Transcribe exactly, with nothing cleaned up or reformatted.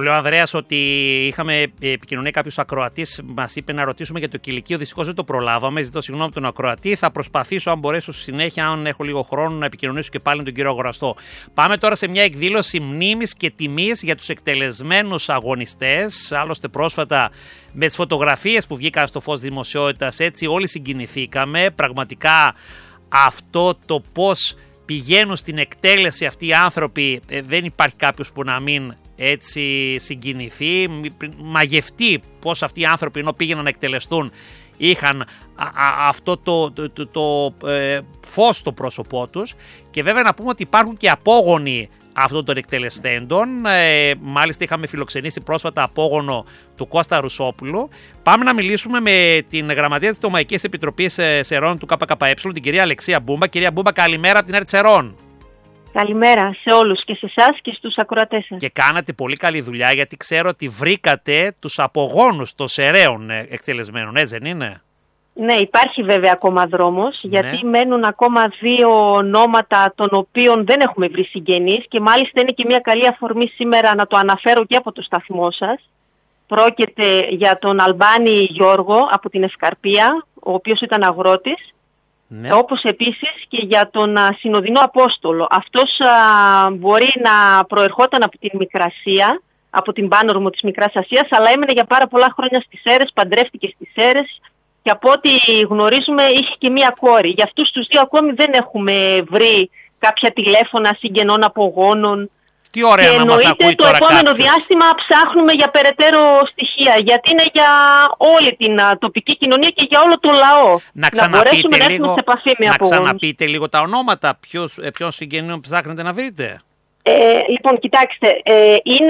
λέει ο Ανδρέας ότι είχαμε επικοινωνία, κάποιος ακροατής μας είπε να ρωτήσουμε για το κηλικείο. Δυστυχώς δεν το προλάβαμε. Ζητώ συγγνώμη από τον ακροατή. Θα προσπαθήσω, αν μπορέσω στη συνέχεια, αν έχω λίγο χρόνο, να επικοινωνήσω και πάλι με τον κύριο Αγοραστό. Πάμε τώρα σε μια εκδήλωση μνήμης και τιμής για τους εκτελεσμένους αγωνιστές. Άλλωστε, πρόσφατα με τις φωτογραφίες που βγήκαν στο φως δημοσιότητας, έτσι όλοι συγκινηθήκαμε. Πραγματικά αυτό το πώς πηγαίνουν στην εκτέλεση αυτοί οι άνθρωποι, ε, δεν υπάρχει κάποιος που να μην έτσι συγκινηθεί, μαγευτεί πως αυτοί οι άνθρωποι ενώ πήγαιναν να εκτελεστούν είχαν α, α, αυτό το, το, το, το ε, φως στο πρόσωπό τους. Και βέβαια να πούμε ότι υπάρχουν και απόγονοι αυτών των εκτελεστέντων. Ε, μάλιστα είχαμε φιλοξενήσει πρόσφατα απόγονο του Κώστα Ρουσόπουλου. Πάμε να μιλήσουμε με την γραμματεία της Τομαϊκής Επιτροπής Σερών του ΚΚΕ, την κυρία Αλεξία Μπούμπα. Κυρία Μπούμπα, καλημέρα από την ΕΡΤ Σερών. Καλημέρα σε όλους, και σε εσάς και στους ακροατές σας. Και κάνατε πολύ καλή δουλειά, γιατί ξέρω ότι βρήκατε τους απογόνους των Σεραίων εκτελεσμένων, έτσι δεν είναι? Ναι, υπάρχει βέβαια ακόμα δρόμος, ναι. γιατί μένουν ακόμα δύο ονόματα των οποίων δεν έχουμε βρει συγγενείς, και μάλιστα είναι και μια καλή αφορμή σήμερα να το αναφέρω και από το σταθμό σας. Πρόκειται για τον Αλμπάνη Γιώργο από την Ευκαρπία, ο οποίος ήταν αγρότης, ναι. όπως επίσης και για τον α, Συνοδεινό Απόστολο. Αυτός α, μπορεί να προερχόταν από την Μικρασία, από την Πάνορμο της Μικράς Ασίας, αλλά έμενε για πάρα πολλά χρόνια στις Σέρρες, παντρεύτηκε στις Σέρρες και από ό,τι γνωρίζουμε είχε και μία κόρη. Για αυτούς τους δύο ακόμη δεν έχουμε βρει κάποια τηλέφωνα συγγενών απογόνων. Τι ωραία και να μας ακούει το τώρα επόμενο κάποιος. διάστημα ψάχνουμε για περαιτέρω στοιχεία, γιατί είναι για όλη την α, τοπική κοινωνία και για όλο το λαό. Να, να μπορέσουμε να έρθουμε σε επαφή με να απογόνους. ξαναπείτε λίγο τα ονόματα, ποιος, ποιον συγγενείο ψάχνετε να βρείτε. Ε, λοιπόν, κοιτάξτε, ε, είναι